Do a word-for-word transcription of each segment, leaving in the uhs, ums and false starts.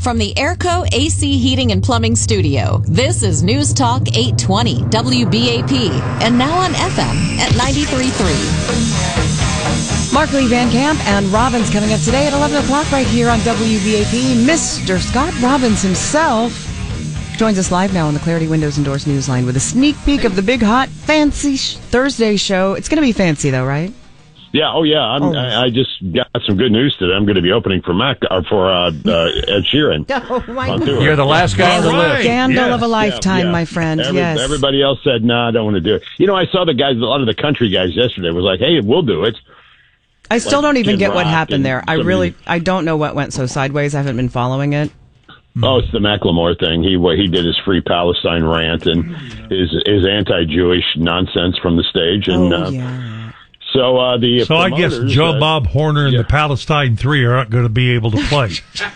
From the Airco A C Heating and Plumbing Studio, this is News Talk eight twenty W B A P, and now on F M at ninety-three point three. Markley, Van Camp, and Robbins coming up today at eleven o'clock right here on W B A P. Mister Scott Robbins himself joins us live now on the Clarity Windows and Doors Newsline with a sneak peek of the big, hot, fancy sh- Thursday show. It's going to be fancy, though, right? Yeah, oh yeah. I'm, oh. I, I just got some good news today. I'm going to be opening for Mac or for uh, uh, Ed Sheeran. Oh my God! You're the last guy on the list. Scandal yes. of a lifetime, yeah, yeah. my friend. Every, yes. Everybody else said, "No, nah, I don't want to do it." You know, I saw the guys, a lot of the country guys yesterday was like, "Hey, we'll do it." I still like don't even Kid get what Rock happened there. I somebody. really, I don't know what went so sideways. I haven't been following it. Oh, it's the Macklemore thing. He what he did his free Palestine rant and his his anti-Jewish nonsense from the stage, and oh, uh, yeah. so uh, the so I guess Joe uh, Bob Horner and yeah. the Palestine Three aren't going to be able to play.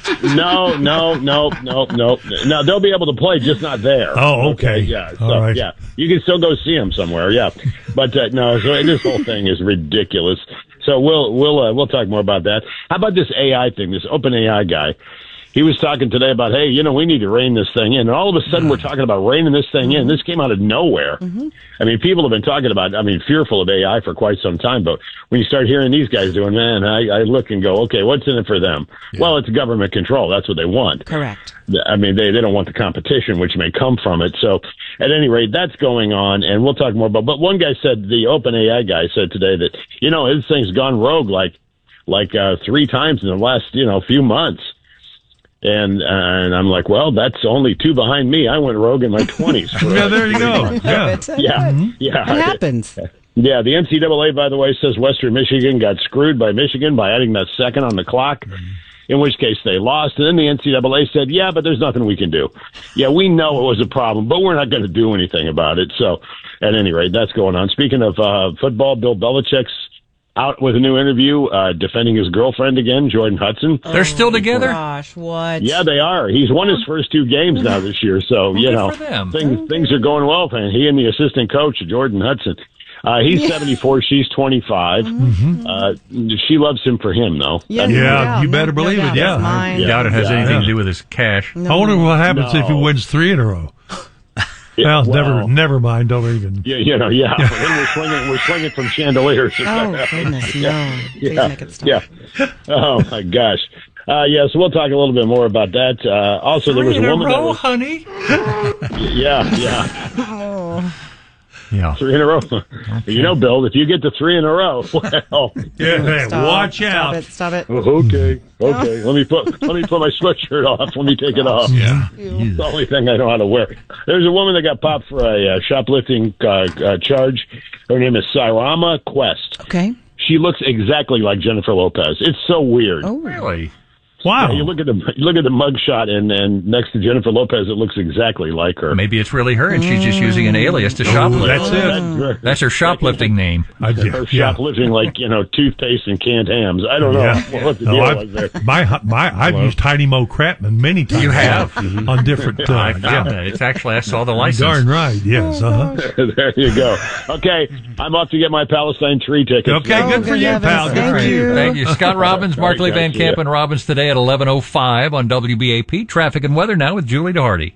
no, no, no, no, no. No, they'll be able to play, just not there. Oh, okay. Yeah. So, all right. Yeah, you can still go see them somewhere. Yeah, but uh, no. So this whole thing is ridiculous. So we'll we'll uh, we'll talk more about that. How about this A I thing? This Open A I guy. He was talking today about, hey, you know, we need to rein this thing in. And all of a sudden, we're talking about reining this thing in. This came out of nowhere. Mm-hmm. I mean, people have been talking about, I mean, fearful of A I for quite some time. But when you start hearing these guys doing, man, I, I look and go, okay, what's in it for them? Yeah. Well, it's government control. That's what they want. Correct. I mean, they, they don't want the competition, which may come from it. So at any rate, that's going on. And we'll talk more about, but one guy said, the Open A I guy said today that, you know, this thing's gone rogue like, like, uh, three times in the last, you know, few months. And uh, and I'm like, well, that's only two behind me. I went rogue in my twenties. Yeah, there you go. Yeah, yeah, yeah. It happens. Yeah, the N C double A, by the way, says Western Michigan got screwed by Michigan by adding that second on the clock, in which case they lost. And then the N C double A said, yeah, but there's nothing we can do. Yeah, we know it was a problem, but we're not going to do anything about it. So at any rate, that's going on. Speaking of uh, football, Bill Belichick's out with a new interview, uh, defending his girlfriend again, Jordan Hudson. They're still together? Gosh, what? Yeah, they are. He's won his first two games now this year, so, you know, things things are going well for him. He and the assistant coach, Jordan Hudson. Uh, he's yeah. seventy-four, she's twenty-five. Mm-hmm. Uh, she loves him for him, though. Yeah, I mean, yeah you no, better no, believe no, it, yeah. I yeah. doubt it has yeah, anything yeah. to do with his cash. No. I wonder what happens no. if he wins three in a row. Well, well, never, never mind. Don't even. Yeah, you know, yeah. yeah. Then we're swinging, we're swinging from chandeliers. Oh goodness, no! yeah. Please yeah. make it stop. Yeah. Oh my gosh. Uh, yeah, so we'll talk a little bit more about that. Uh, also, Three there was a in woman. A row, that was, honey. Yeah, yeah. Oh. Yeah. Three in a row. Okay. You know, Bill, if you get to three in a row, well, yeah, stop, watch stop out. It, stop it. Okay, okay. Let me put let me put my sweatshirt off. Let me take it off. Yeah, it's the only thing I know how to wear. There's a woman that got popped for a uh, shoplifting uh, uh, charge. Her name is Sairama Quest. Okay. She looks exactly like Jennifer Lopez. It's so weird. Oh, really? Wow! Yeah, you look at the you look at the mugshot, and and next to Jennifer Lopez, it looks exactly like her. Maybe it's really her, and she's just using an alias to shoplift. That's it. That's, That's her shoplifting name. I, her yeah. shoplifting like you know toothpaste and canned hams. I don't know yeah. what the no, deal I've, was there. My my I've Hello? used Tiny Mo Crapman many times. You have on different. Uh, I found yeah. it. It's actually I saw the license. Darn right. Yes. Uh huh. There you go. Okay, I'm off to get my Palestine tree tickets. Okay, oh, good for you, heavens. pal. Good Thank for you. you. Thank you, Scott Robbins, Markley, Van Camp, and Robbins today at eleven oh five on W B A P. Traffic and weather now with Julie DeHardy.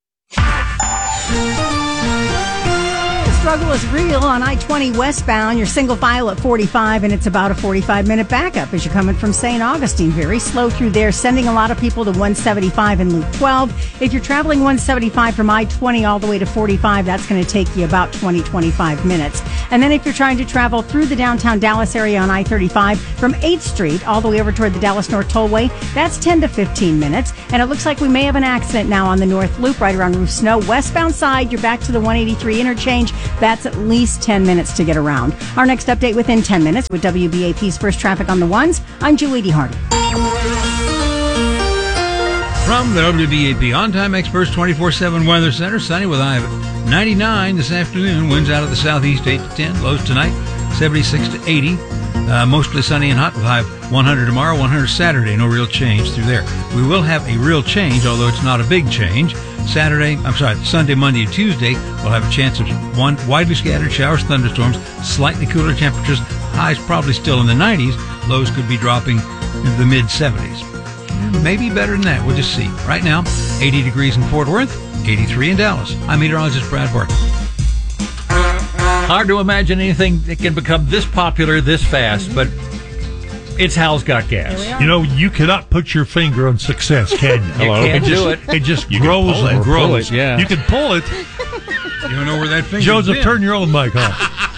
The struggle is real on I twenty westbound. You're single file at forty-five, and it's about a forty-five minute backup as you're coming from Saint Augustine. Very slow through there, sending a lot of people to one seventy-five and Loop twelve. If you're traveling one seventy-five from I twenty all the way to forty-five, that's going to take you about twenty, twenty-five minutes. And then if you're trying to travel through the downtown Dallas area on I thirty-five from eighth Street all the way over toward the Dallas North Tollway, that's ten to fifteen minutes. And it looks like we may have an accident now on the North Loop right around Ruth Snow. Westbound side, you're back to the one eighty-three interchange. That's at least ten minutes to get around. Our next update within ten minutes with W B A P's First Traffic on the Ones. I'm Julie DeHardy. From the W B A P On-Time Experts twenty-four seven Weather Center, sunny with a high of ninety-nine this afternoon. Winds out of the southeast eight to ten. Lows tonight seventy-six to eighty. Uh, mostly sunny and hot with a high of one hundred tomorrow, one hundred Saturday. No real change through there. We will have a real change, although it's not a big change. Saturday, I'm sorry, Sunday, Monday, and Tuesday, we'll have a chance of one widely scattered showers, thunderstorms, slightly cooler temperatures. Highs probably still in the nineties. Lows could be dropping into the mid seventies. maybe better than that. We'll just see. Right now, eighty degrees in Fort Worth, eighty-three in Dallas. I'm meteorologist Brad Barton. Hard to imagine anything that can become this popular this fast, but it's Hal's Got Gas. You know, you cannot put your finger on success, can you? You can't it just, do it. It just You grows can pull and it. grows. Pull it, yeah. You can pull it. You don't know where that finger's Joseph, been. turn your own mic off.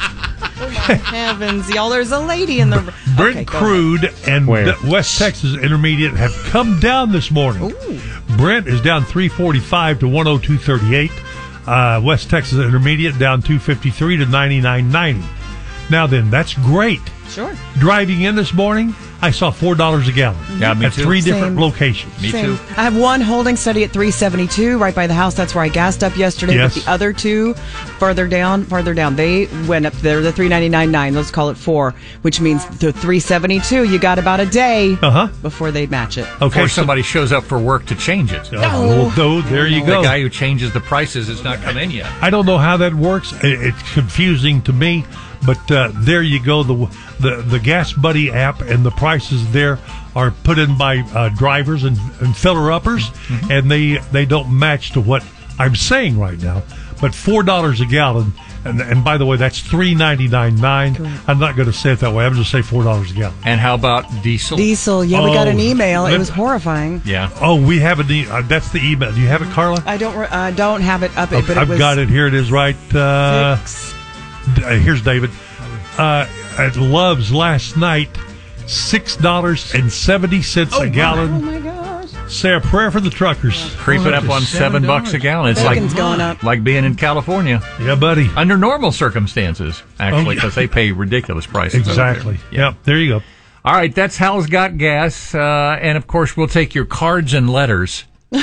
Heavens, y'all, there's a lady in the... Brent Okay, go Crude and Where? D- West Texas Intermediate have come down this morning. Ooh. Brent is down three forty-five to one oh two thirty-eight. Uh, West Texas Intermediate down two fifty-three to ninety-nine ninety. Now then, that's great. Sure. Driving in this morning, I saw four dollars a gallon Yeah, me at too. three Same. different locations. Me Same. too. I have one holding steady at three seventy-two right by the house. That's where I gassed up yesterday. Yes. But the other two, farther down, farther down, they went up there. The three ninety-nine nine. Let's call it four, which means the three seventy-two. You got about a day Uh-huh. before they match it. Okay, Or so- somebody shows up for work to change it. Oh, well, there you The go. guy who changes the prices has not come in yet. I don't know how that works. It- It's confusing to me, but uh, there you go. The, the the Gas Buddy app and the prices there are put in by uh, drivers and, and filler uppers, Mm-hmm. and they they don't match to what I'm saying right now. But four dollars a gallon, and and by the way, that's three ninety nine nine. I'm not going to say it that way. I'm just say four dollars a gallon. And how about diesel? Diesel. Yeah, we got Oh, an email. It let- was horrifying. Yeah. Oh, we have an e- uh, that's the email. Do you have it, Carla? I don't. re- I don't have it up. But it I've was got it here. It is right. Uh, six. Uh, here's David. Uh, at Love's last night, six dollars and seventy cents a gallon. Oh my gosh. Say a prayer for the truckers. Creeping up on seven bucks a gallon. It's Bacon's like going up. like being in California Yeah, buddy. under normal circumstances, actually, Oh, yeah. because they pay ridiculous prices. over Exactly. there. Yeah. Yep. There you go. All right, that's Hal's Got Gas, uh, and of course we'll take your cards and letters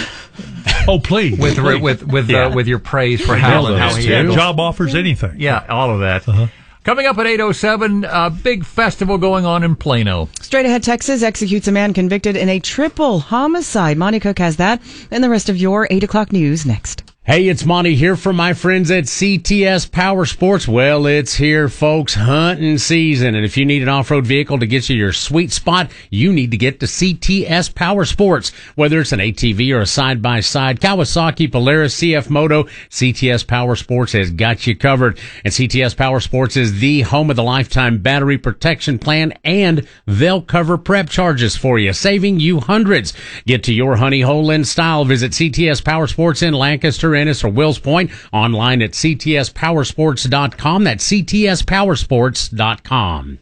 Oh, please. with with with Yeah. uh, with your praise for Hal and how those he too. handles. Job offers, anything. Yeah, all of that. Uh-huh. Coming up at eight oh seven, a big festival going on in Plano. Straight Ahead Texas executes a man convicted in a triple homicide. Monty Cook has that, and the rest of your eight o'clock news next. Hey, it's Monty here from my friends at C T S Power Sports. Well, it's here, folks, hunting season. And if you need an off-road vehicle to get you your sweet spot, you need to get to C T S Power Sports. Whether it's an A T V or a side-by-side, Kawasaki, Polaris, C F Moto, C T S Power Sports has got you covered. And C T S Power Sports is the home of the lifetime battery protection plan, and they'll cover prep charges for you, saving you hundreds. Get to your honey hole in style. Visit C T S Power Sports in Lancaster, Ennis, or Wills Point. Online at C T S power sports dot com. That's C T S power sports dot com.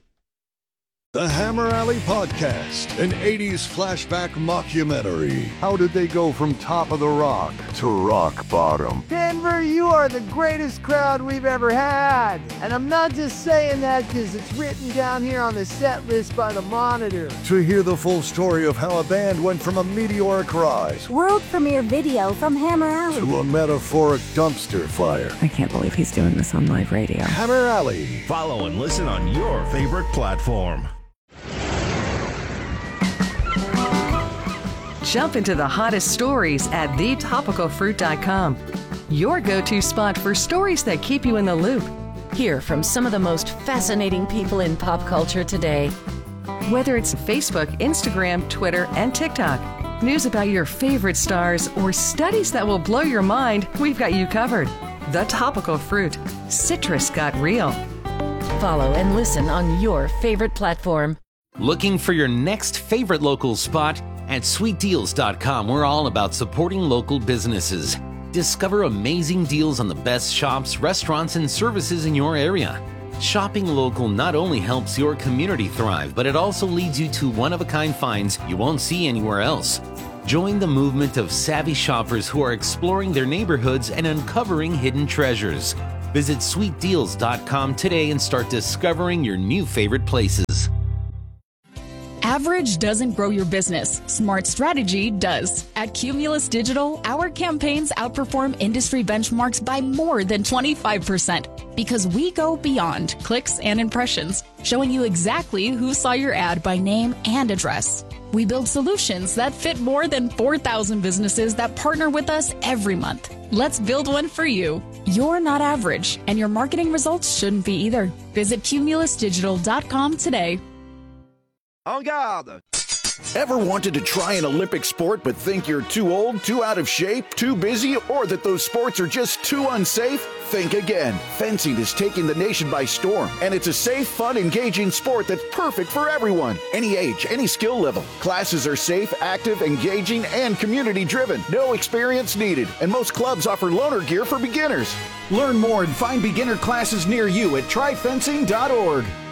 The Hammer Alley Podcast, an eighties flashback mockumentary. How did they go from top of the rock to rock bottom? Denver, you are the greatest crowd we've ever had. And I'm not just saying that because it's written down here on the set list by the Monitor. To hear the full story of how a band went from a meteoric rise World premiere video from Hammer Alley. to a metaphoric dumpster fire. I can't believe he's doing this on live radio. Hammer Alley. Follow and listen on your favorite platform. Jump into the hottest stories at the topical fruit dot com. Your go-to spot for stories that keep you in the loop. Hear from some of the most fascinating people in pop culture today. Whether it's Facebook, Instagram, Twitter, and TikTok, news about your favorite stars, or studies that will blow your mind, we've got you covered. The Topical Fruit. Citrus got real. Follow and listen on your favorite platform. Looking for your next favorite local spot? At sweet deals dot com, we're all about supporting local businesses. Discover amazing deals on the best shops, restaurants, and services in your area. Shopping local not only helps your community thrive, but it also leads you to one-of-a-kind finds you won't see anywhere else. Join the movement of savvy shoppers who are exploring their neighborhoods and uncovering hidden treasures. Visit sweet deals dot com today and start discovering your new favorite places. Average doesn't grow your business. Smart strategy does. At Cumulus Digital, our campaigns outperform industry benchmarks by more than twenty-five percent because we go beyond clicks and impressions, showing you exactly who saw your ad by name and address. We build solutions that fit more than four thousand businesses that partner with us every month. Let's build one for you. You're not average, and your marketing results shouldn't be either. Visit cumulus digital dot com today. En garde! Ever wanted to try an Olympic sport but think you're too old, too out of shape, too busy, or that those sports are just too unsafe? Think again. Fencing is taking the nation by storm, and it's a safe, fun, engaging sport that's perfect for everyone. Any age, any skill level. Classes are safe, active, engaging, and community-driven. No experience needed, and most clubs offer loaner gear for beginners. Learn more and find beginner classes near you at try fencing dot org.